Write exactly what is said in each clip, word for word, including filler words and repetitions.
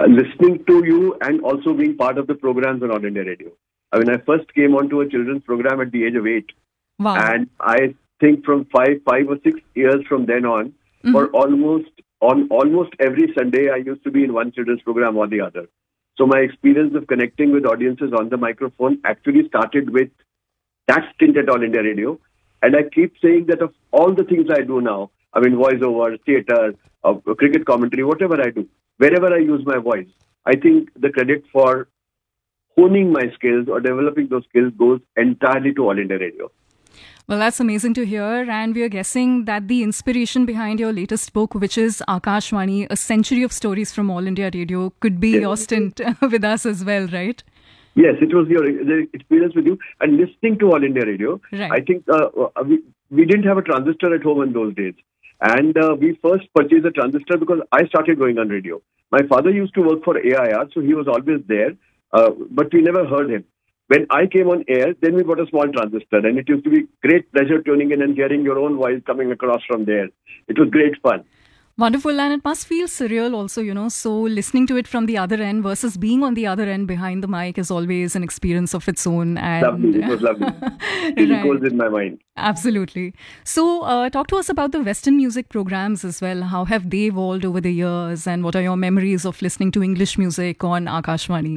uh, listening to you and also being part of the programs on All India Radio. I mean, I first came onto a children's program at the age of eight. Wow. And I think from five, five or six years from then on, Mm-hmm. for almost on almost every Sunday, I used to be in one children's program or the other. So my experience of connecting with audiences on the microphone actually started with that stint at All India Radio. And I keep saying that of all the things I do now, I mean, voiceover, theatre, uh, cricket commentary, whatever I do, wherever I use my voice, I think the credit for honing my skills or developing those skills goes entirely to All India Radio. Well, that's amazing to hear. And we are guessing that the inspiration behind your latest book, which is Akashvani, A Century of Stories from All India Radio, could be Yes. your stint with us as well, right? Yes, it was your the experience with you and listening to All India Radio. Right. I think uh, uh, we, we didn't have a transistor at home in those days. And uh, we first purchased a transistor because I started going on radio. My father used to work for A I R, so he was always there, uh, but we never heard him. When I came on air, then we got a small transistor, and it used to be great pleasure tuning in and hearing your own voice coming across from there. It was great fun. Wonderful. And it must feel surreal also, you know. So listening to it from the other end versus being on the other end behind the mic is always an experience of its own. And Lovely. It was lovely. It Right. goes in my mind. Absolutely. So uh, talk to us about the Western music programs as well. How have they evolved over the years, and what are your memories of listening to English music on Akashvani?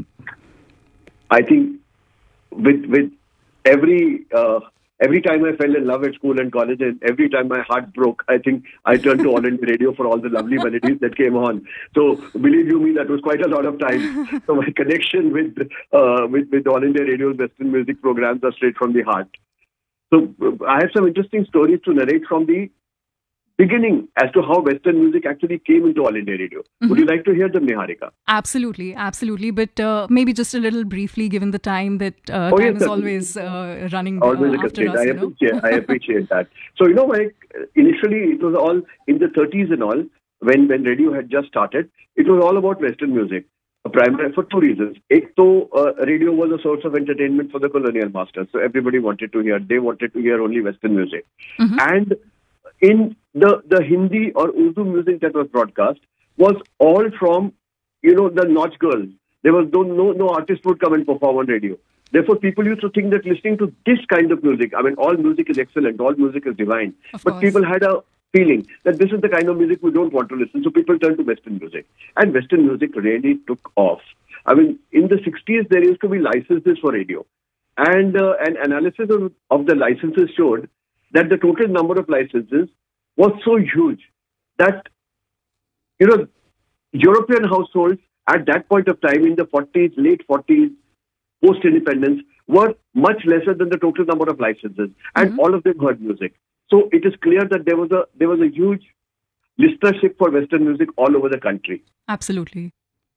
I think with with every uh, every time I fell in love at school and college, and every time my heart broke, I think I turned to All India Radio for all the lovely melodies that came on. So believe you me, that was quite a lot of time. So my connection with uh, with with All India Radio's Western music programs are straight from the heart. So uh, I have some interesting stories to narrate from the beginning as to how Western music actually came into All India Radio. Mm-hmm. Would you like to hear them, Niharika? Absolutely, absolutely. But uh, maybe just a little briefly, given the time that uh, Oh, time yes, is sir. always uh, running Always uh, a after constraint. us. I You know? appreciate, I appreciate that. So, you know, like, initially it was all in the thirties and all, when, when radio had just started, it was all about Western music. Uh, Primarily for two reasons. Ek to, uh, radio was a source of entertainment for the colonial masters. So everybody wanted to hear, they wanted to hear only Western music. Mm-hmm. And in the, the Hindi or Urdu music that was broadcast was all from, you know, the Nautch girls. There was no, no, no artist would come and perform on radio. Therefore, people used to think that listening to this kind of music, I mean, all music is excellent, all music is divine. Of But course. people had a feeling that this is the kind of music we don't want to listen. So people turned to Western music. And Western music really took off. I mean, in the sixties, there used to be licenses for radio. And uh, an analysis of, of the licenses showed that the total number of licenses was so huge that, you know, European households at that point of time in the forties, late forties, post-independence, were much lesser than the total number of licenses. And Mm-hmm. all of them heard music. So it is clear that there was a there was a huge listenership for Western music all over the country. Absolutely.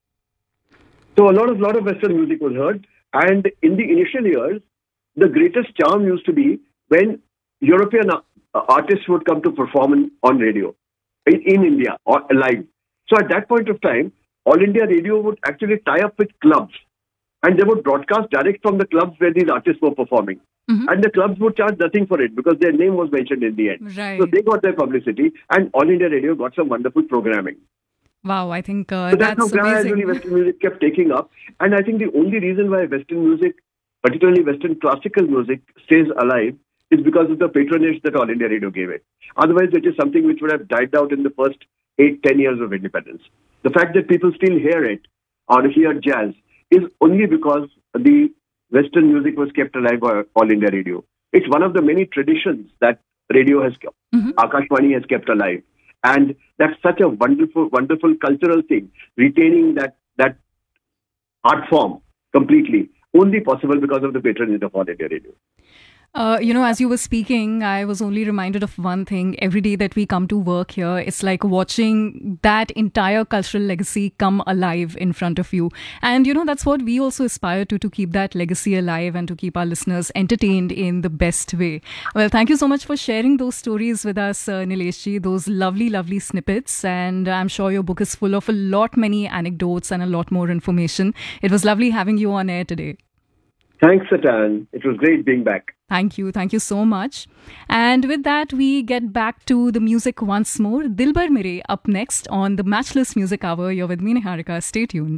So a lot of lot of Western music was heard. And in the initial years, the greatest charm used to be when European uh, artists would come to perform in, on radio in, in India or live. So at that point of time, All India Radio would actually tie up with clubs, and they would broadcast direct from the clubs where these artists were performing. Mm-hmm. And the clubs would charge nothing for it because their name was mentioned in the end. Right. So they got their publicity, and All India Radio got some wonderful programming. Wow, I think uh, So that's, that's how gradually amazing. Western music kept taking up. And I think the only reason why Western music, particularly Western classical music, stays alive is because of the patronage that All India Radio gave it. Otherwise, it is something which would have died out in the first eight, ten years of independence. The fact that people still hear it or hear jazz is only because the Western music was kept alive by All India Radio. It's one of the many traditions that radio has, Mm-hmm. Akashvani has kept alive. And that's such a wonderful, wonderful cultural thing, retaining that, that art form completely, only possible because of the patronage of All India Radio. Uh, you know, as you were speaking, I was only reminded of one thing. Every day that we come to work here, it's like watching that entire cultural legacy come alive in front of you. And, you know, that's what we also aspire to, to keep that legacy alive and to keep our listeners entertained in the best way. Well, thank you so much for sharing those stories with us, uh, Nileshji, those lovely, lovely snippets. And I'm sure your book is full of a lot many anecdotes and a lot more information. It was lovely having you on air today. Thanks, Satan. It was great being back. Thank you. Thank you so much. And with that, we get back to the music once more. Dilbar Mere up next on the Matchless Music Hour. You're with me, Niharika. Stay tuned.